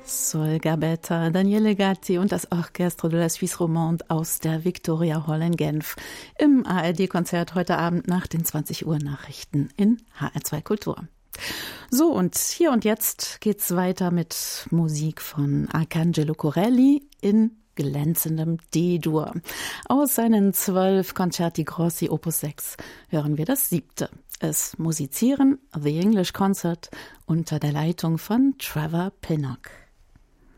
Sol Gabetta, Daniele Gatti und das Orchestre de la Suisse Romande aus der Victoria Hall in Genf im ARD-Konzert heute Abend nach den 20 Uhr Nachrichten in HR2 Kultur. So, und hier und jetzt geht's weiter mit Musik von Arcangelo Corelli in glänzendem D-Dur. Aus seinen 12 Concerti Grossi Opus 6 hören wir das 7. Es musizieren The English Concert unter der Leitung von Trevor Pinnock.